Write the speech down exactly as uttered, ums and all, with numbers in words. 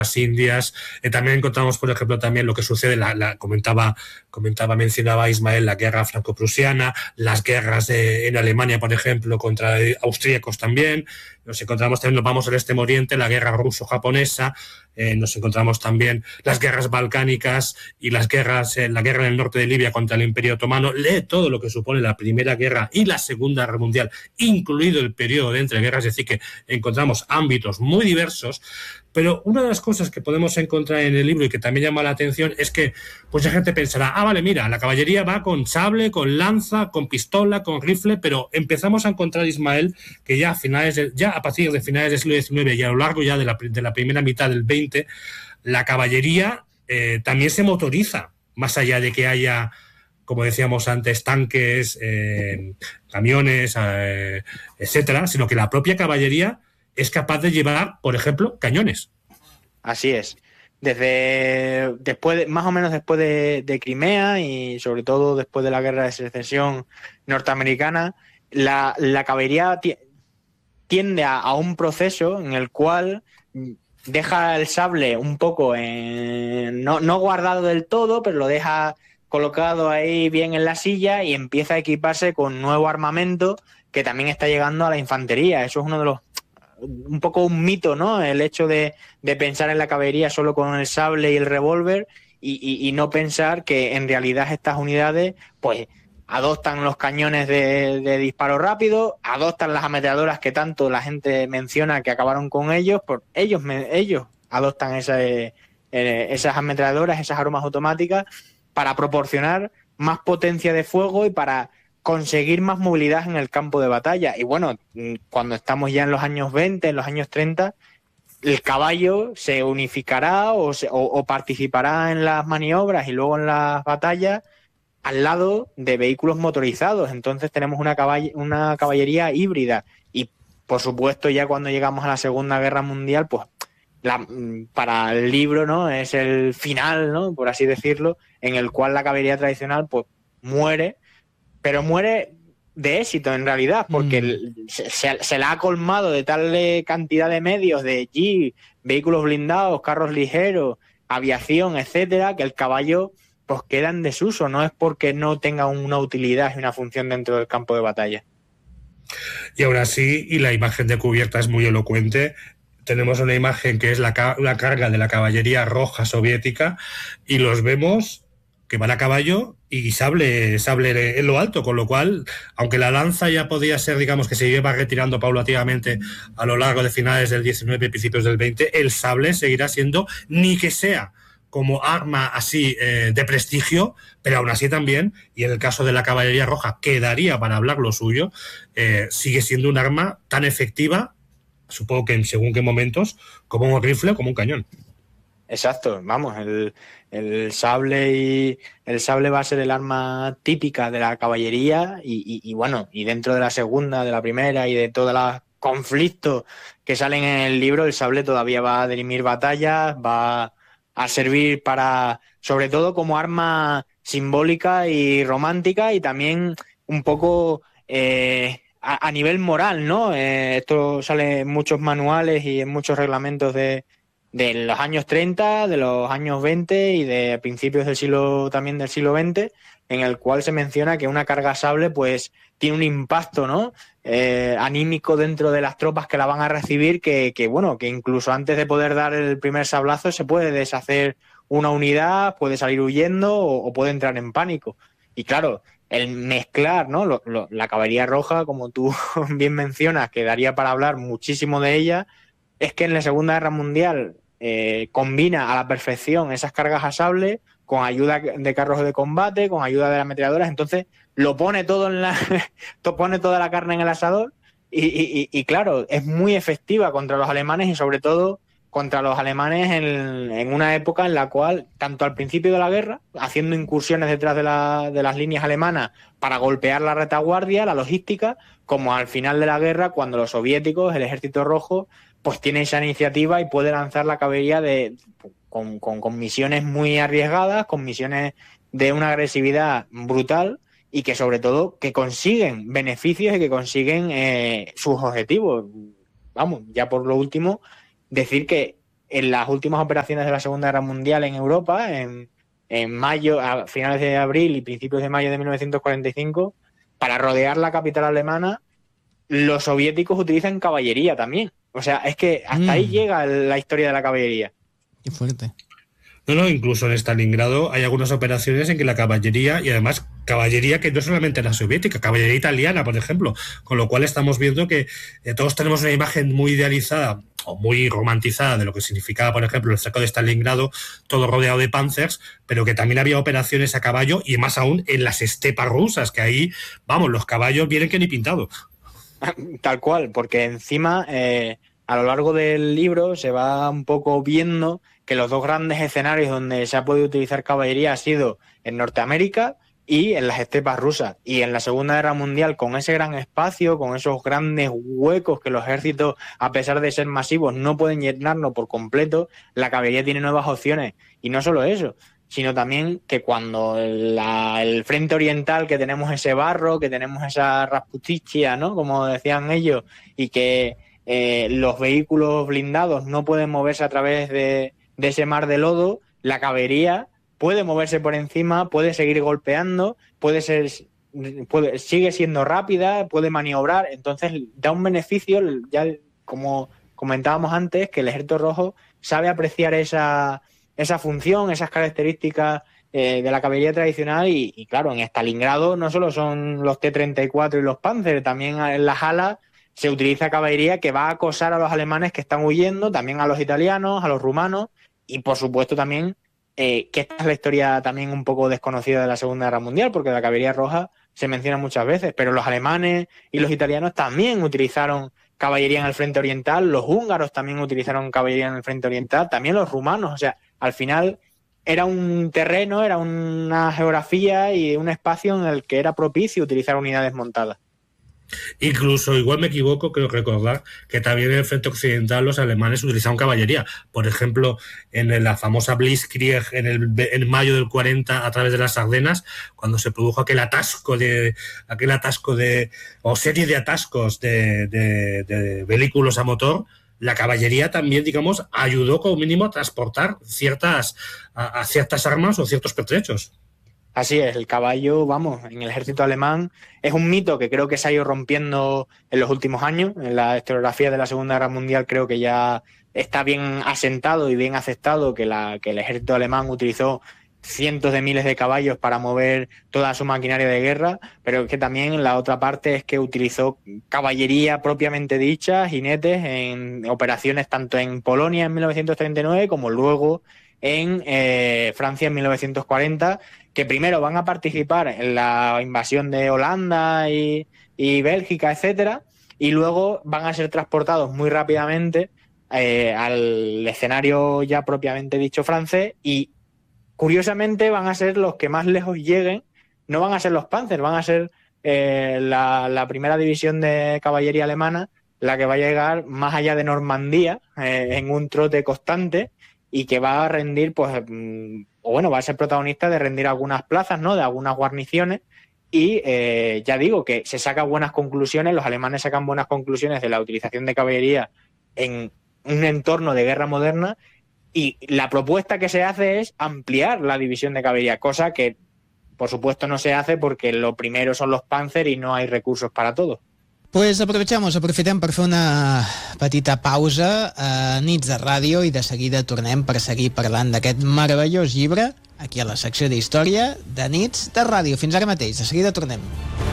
indias. Eh, también encontramos, por ejemplo, también lo que sucede, la, la comentaba, comentaba, mencionaba Ismael, la guerra franco-prusiana, las guerras de, en Alemania, por ejemplo, contra austríacos también. Nos encontramos también, nos vamos al Extremo Oriente, la guerra ruso-japonesa. Eh, nos encontramos también las guerras balcánicas y las guerras, eh, la guerra en el norte de Libia contra el Imperio Otomano. Lee todo lo que supone la Primera Guerra y la Segunda Guerra Mundial, incluido el periodo de entreguerras, es decir, que encontramos ámbitos muy diversos. Pero una de las cosas que podemos encontrar en el libro y que también llama la atención es que pues la gente pensará, ah, vale, mira, la caballería va con sable, con lanza, con pistola, con rifle, pero empezamos a encontrar, Ismael, que ya a finales de, ya a partir de finales del siglo diecinueve y a lo largo ya de la, de la primera mitad del veinte, la caballería eh, también se motoriza, más allá de que haya, como decíamos antes, tanques, eh, camiones, eh, etcétera, sino que la propia caballería es capaz de llevar, por ejemplo, cañones. Así es. Desde después, de, más o menos después de, de Crimea y sobre todo después de la guerra de secesión norteamericana, la, la caballería t- tiende a, a un proceso en el cual deja el sable un poco en, no, no guardado del todo, pero lo deja colocado ahí bien en la silla y empieza a equiparse con nuevo armamento que también está llegando a la infantería. Eso es uno de los un poco un mito, ¿no? El hecho de, de pensar en la caballería solo con el sable y el revólver y, y, y no pensar que en realidad estas unidades pues adoptan los cañones de, de disparo rápido, adoptan las ametralladoras que tanto la gente menciona que acabaron con ellos, por ellos, ellos adoptan esa, eh, esas ametralladoras, esas armas automáticas para proporcionar más potencia de fuego y para conseguir más movilidad en el campo de batalla. Y bueno, cuando estamos ya en los años veinte, en los años treinta, el caballo se unificará o, se, o, o participará en las maniobras y luego en las batallas al lado de vehículos motorizados. Entonces tenemos una, caball- una caballería híbrida. Y por supuesto ya cuando llegamos a la Segunda Guerra Mundial, pues la, para el libro, ¿no? Es el final, ¿no? Por así decirlo, en el cual la caballería tradicional pues muere, pero muere de éxito en realidad, porque mm. se, se, se la ha colmado de tal cantidad de medios, de jeep, vehículos blindados, carros ligeros, aviación, etcétera, que el caballo pues queda en desuso. No es porque no tenga una utilidad y una función dentro del campo de batalla. Y ahora sí, y la imagen de cubierta es muy elocuente. Tenemos una imagen que es la, la carga de la caballería roja soviética y los vemos que van a caballo y sable, sable en lo alto, con lo cual, aunque la lanza ya podía ser, digamos, que se iba retirando paulatinamente a lo largo de finales del diecinueve y principios del veinte, el sable seguirá siendo, ni que sea como arma así eh, de prestigio, pero aún así también, y en el caso de la caballería roja quedaría para hablar lo suyo, eh, sigue siendo un arma tan efectiva, supongo que en según qué momentos, como un rifle o como un cañón. Exacto, vamos, el, el sable y el sable va a ser el arma típica de la caballería y, y, y bueno, y dentro de la segunda, de la primera y de todos los conflictos que salen en el libro, el sable todavía va a dirimir batallas, va a servir para, sobre todo como arma simbólica y romántica y también un poco eh, a, a nivel moral, ¿no? Eh, esto sale en muchos manuales y en muchos reglamentos de de los años treinta, de los años veinte y de principios del siglo también del siglo veinte, en el cual se menciona que una carga sable pues tiene un impacto, ¿no? Eh, anímico dentro de las tropas que la van a recibir, que, que bueno, que incluso antes de poder dar el primer sablazo se puede deshacer una unidad, puede salir huyendo o, o puede entrar en pánico. Y claro, el mezclar, ¿no? Lo, lo, la caballería roja, como tú bien mencionas, que daría para hablar muchísimo de ella, es que en la Segunda Guerra Mundial eh, combina a la perfección esas cargas a sable con ayuda de carros de combate, con ayuda de las ametralladoras, entonces lo pone todo en la pone toda la carne en el asador y, y, y claro, es muy efectiva contra los alemanes y sobre todo contra los alemanes en, en una época en la cual, tanto al principio de la guerra, haciendo incursiones detrás de, la, de las líneas alemanas para golpear la retaguardia, la logística, como al final de la guerra, cuando los soviéticos, el Ejército Rojo, pues tiene esa iniciativa y puede lanzar la caballería de, con, con, con misiones muy arriesgadas, con misiones de una agresividad brutal y que sobre todo que consiguen beneficios y que consiguen eh, sus objetivos. Vamos, ya por lo último, decir que en las últimas operaciones de la Segunda Guerra Mundial en Europa, en, en mayo, a finales de abril y principios de mayo de mil novecientos cuarenta y cinco, para rodear la capital alemana, los soviéticos utilizan caballería también. O sea, es que hasta mm. ahí llega la historia de la caballería. Qué fuerte. No, no, incluso en Stalingrado hay algunas operaciones en que la caballería, y además caballería que no solamente la soviética, caballería italiana, por ejemplo, con lo cual estamos viendo que eh, todos tenemos una imagen muy idealizada o muy romantizada de lo que significaba, por ejemplo, el cerco de Stalingrado, todo rodeado de panzers, pero que también había operaciones a caballo y más aún en las estepas rusas, que ahí, vamos, los caballos vienen que ni pintados. Tal cual, porque encima eh, a lo largo del libro se va un poco viendo que los dos grandes escenarios donde se ha podido utilizar caballería ha sido en Norteamérica y en las estepas rusas. Y en la Segunda Guerra Mundial, con ese gran espacio, con esos grandes huecos que los ejércitos, a pesar de ser masivos, no pueden llenarlo por completo, la caballería tiene nuevas opciones. Y no solo eso, sino también que cuando la, el frente oriental, que tenemos ese barro, que tenemos esa rasputichia, ¿no?, como decían ellos, y que eh, los vehículos blindados no pueden moverse a través de, de ese mar de lodo, la caballería puede moverse por encima, puede seguir golpeando, puede ser, puede, sigue siendo rápida, puede maniobrar, entonces da un beneficio, ya como comentábamos antes, que el Ejército Rojo sabe apreciar esa, esa función, esas características eh, de la caballería tradicional y, y claro, en Stalingrado no solo son los T treinta y cuatro y los Panzer, también en las alas se utiliza caballería que va a acosar a los alemanes que están huyendo, también a los italianos, a los rumanos y por supuesto también Eh, que esta es la historia también un poco desconocida de la Segunda Guerra Mundial, porque la caballería roja se menciona muchas veces, pero los alemanes y los italianos también utilizaron caballería en el frente oriental, los húngaros también utilizaron caballería en el frente oriental, también los rumanos, o sea, al final era un terreno, era una geografía y un espacio en el que era propicio utilizar unidades montadas. Incluso, igual me equivoco, creo recordar que también en el frente occidental los alemanes utilizaban caballería. Por ejemplo, en la famosa Blitzkrieg en, el, en mayo del cuarenta a través de las Ardenas, cuando se produjo aquel atasco de aquel atasco de o serie de atascos de, de, de vehículos a motor, la caballería también, digamos, ayudó como mínimo a transportar ciertas a, a ciertas armas o ciertos pertrechos. Así es, el caballo, vamos, en el ejército alemán es un mito que creo que se ha ido rompiendo en los últimos años. En la historiografía de la Segunda Guerra Mundial creo que ya está bien asentado y bien aceptado que, la, que el ejército alemán utilizó cientos de miles de caballos para mover toda su maquinaria de guerra, pero es que también la otra parte es que utilizó caballería propiamente dicha, jinetes, en operaciones tanto en Polonia en mil novecientos treinta y nueve como luego en eh, Francia en mil novecientos cuarenta, que primero van a participar en la invasión de Holanda y, y Bélgica, etcétera, y luego van a ser transportados muy rápidamente eh, al escenario ya propiamente dicho francés y curiosamente van a ser los que más lejos lleguen, no van a ser los Panzer, van a ser eh, la, la primera división de caballería alemana la que va a llegar más allá de Normandía eh, en un trote constante y que va a rendir, pues, o bueno, va a ser protagonista de rendir algunas plazas, ¿no?, de algunas guarniciones y eh, ya digo que se sacan buenas conclusiones, los alemanes sacan buenas conclusiones de la utilización de caballería en un entorno de guerra moderna y la propuesta que se hace es ampliar la división de caballería, cosa que por supuesto no se hace porque lo primero son los Panzer y no hay recursos para todo. Pues aprovechamos, aprofitem per fer una petita pausa a Nits de Ràdio i de seguida tornem per seguir parlant d'aquest meravellós llibre aquí a la secció d'Història de Nits de Ràdio. Fins ara mateix, de seguida tornem.